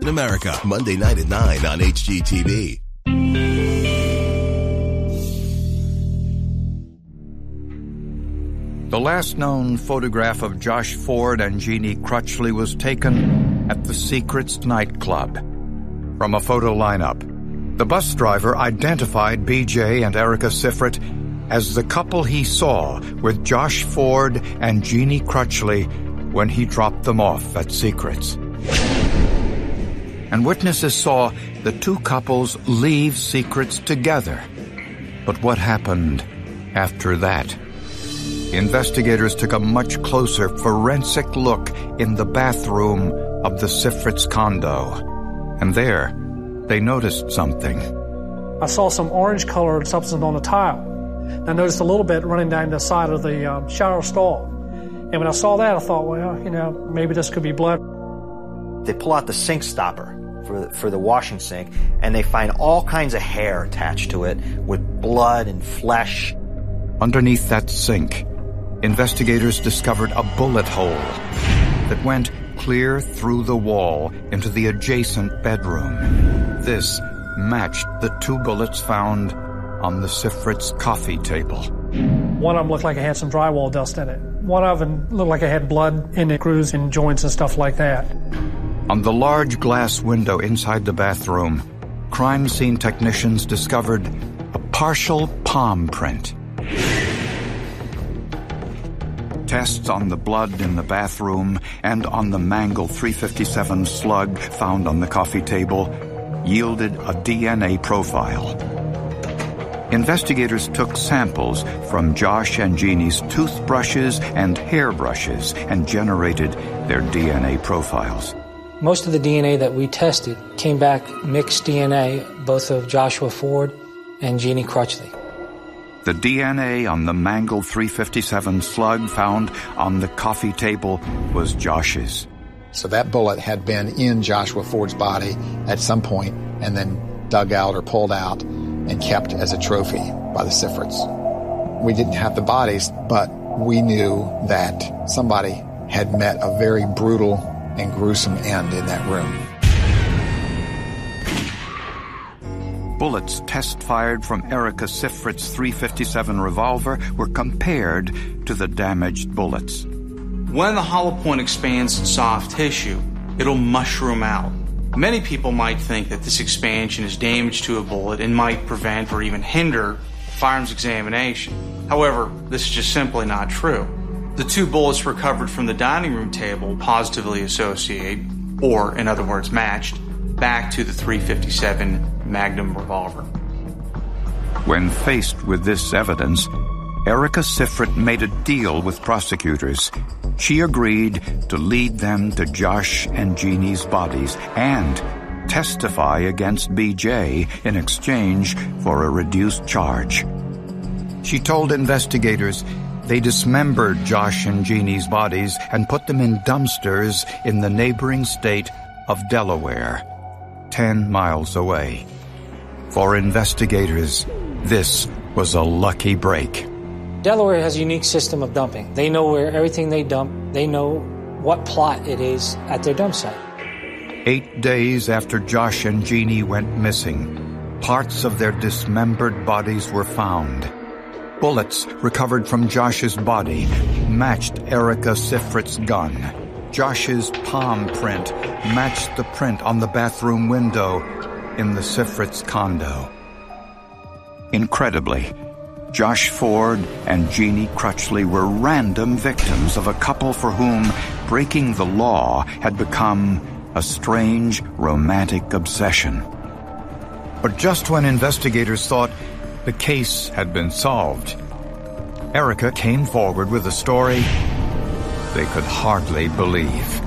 in America, Monday night at 9 on HGTV. The last known photograph of Josh Ford and Jeannie Crutchley was taken at the Secrets nightclub. From a photo lineup, the bus driver identified BJ and Erica Siffrett as the couple he saw with Josh Ford and Jeannie Crutchley when he dropped them off at Secrets. And witnesses saw the two couples leave Secrets together. But what happened after that? Investigators took a much closer forensic look in the bathroom of the Siffrets condo. And there, they noticed something. I saw some orange-colored substance on the tile. I noticed a little bit running down the side of the shower stall. And when I saw that, I thought, well, maybe this could be blood. They pull out the sink stopper for the washing sink, and they find all kinds of hair attached to it with blood and flesh. Underneath that sink, investigators discovered a bullet hole that went clear through the wall into the adjacent bedroom. This matched the two bullets found on the Siffrets coffee table. One of them looked like it had some drywall dust in it. One of them looked like it had blood in the grooves and joints and stuff like that. On the large glass window inside the bathroom, crime scene technicians discovered a partial palm print. Tests on the blood in the bathroom and on the Mangle 357 slug found on the coffee table yielded a DNA profile. Investigators took samples from Josh and Jeannie's toothbrushes and hairbrushes and generated their DNA profiles. Most of the DNA that we tested came back mixed DNA, both of Joshua Ford and Jeannie Crutchley. The DNA on the Mangle 357 slug found on the coffee table was Josh's. So that bullet had been in Joshua Ford's body at some point and then dug out or pulled out and kept as a trophy by the Siffrets. We didn't have the bodies, but we knew that somebody had met a very brutal and gruesome end in that room. Bullets test-fired from Erica Siffret's .357 revolver were compared to the damaged bullets. When the hollow point expands in soft tissue, it'll mushroom out. Many people might think that this expansion is damage to a bullet and might prevent or even hinder firearms examination. However, this is just simply not true. The two bullets recovered from the dining room table positively associate, or in other words matched, back to the .357 Magnum revolver. When faced with this evidence, Erica Siffret made a deal with prosecutors. She agreed to lead them to Josh and Jeannie's bodies and testify against BJ in exchange for a reduced charge. She told investigators they dismembered Josh and Jeannie's bodies and put them in dumpsters in the neighboring state of Delaware, 10 miles away. For investigators, this was a lucky break. Delaware has a unique system of dumping. They know where everything they dump, they know what plot it is at their dump site. 8 days after Josh and Jeannie went missing, parts of their dismembered bodies were found. Bullets recovered from Josh's body matched Erica Siffret's gun. Josh's palm print matched the print on the bathroom window in the Siffrets condo. Incredibly, Josh Ford and Jeannie Crutchley were random victims of a couple for whom breaking the law had become a strange, romantic obsession. But just when investigators thought the case had been solved, Erica came forward with a story they could hardly believe.